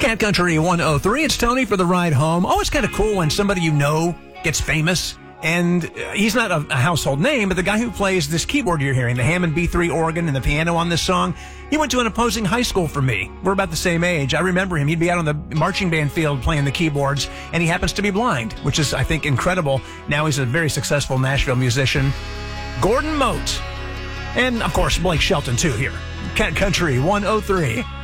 Cat Country 103. It's Tony for the ride home. Always kind of cool when somebody you know gets famous. And he's not a household name, but the guy who plays this keyboard you're hearing, the Hammond B3 organ and the piano on this song, he went to an opposing high school from me. We're about the same age. I remember him. He'd be out on the marching band field playing the keyboards, and he happens to be blind, which is, I think, incredible. Now he's a very successful Nashville musician. Gordon Mote. And, of course, Blake Shelton, too, here. Cat Country 103.